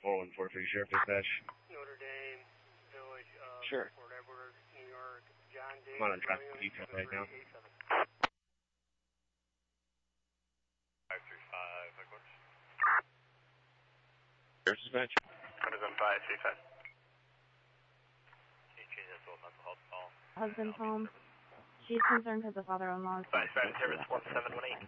Full and 4-3 Sheriff Dispatch. Notre Dame, Village of Sure. Fort Edward, New York, John David I'm on a traffic Williams, detail right now. 7387. 535, headquarters. Sheriff Dispatch. Citizen 535. Mental health call. Husband's home. She's concerned because the father-in-law is... 5 service 1718.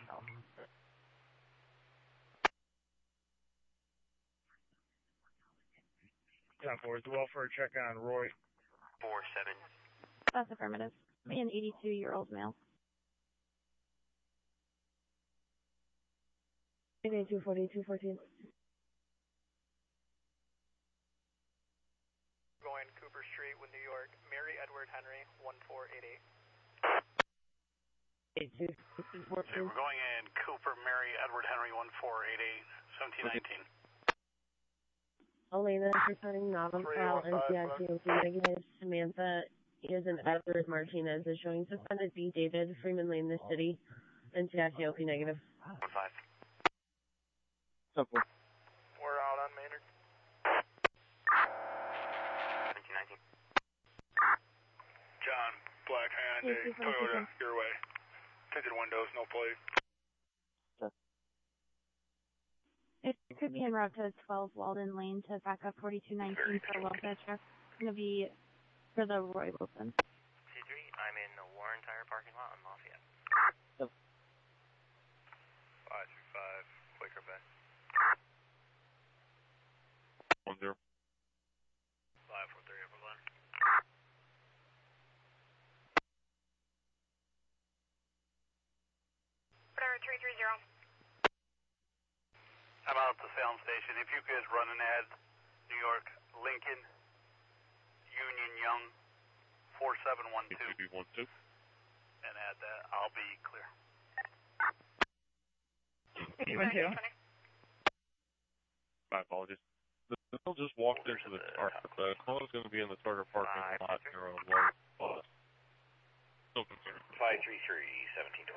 Time for the welfare check on Roy. 47. That's affirmative. Me, an 82-year-old male. 240-214. Going Cooper Street with New York, Mary Edward Henry, 1488. Okay, we're going in Cooper, Mary Edward Henry, 1488, 1719. Elena is returning non-file NCICOP negative. Samantha is an Edward Martinez is showing suspended B. David, Freeman Lane, the city. NCICOP negative. 1-5. Simple. We're out on Maynard. 1719. John, Black Hyundai, Toyota, your way. Tinted windows, no plate. It could be en route to 12 Walden Lane to back up 4219 for welfare check. It's going to be for the Roy Wilson. C3, I'm in the Warren Tire parking lot on Lafayette. 535, Quaker Bay. 10. 543, Upper Glen. Whatever, 330. I'm out at the Salem station. If you could run an ad, New York, Lincoln, Union Young, 4712. And add that, I'll be clear. 52. My apologies. They'll just walk into the car. The car's going to be in the starter parking lot near a large bus. No concern. 533, 1720.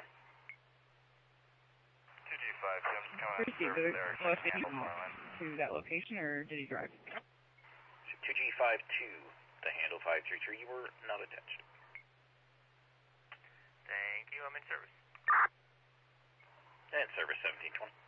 225, Jim's coming. Appreciate the location to that location, or did he drive? 2G52, the handle 533, you were not attached. Thank you, I'm in service. And service 1720.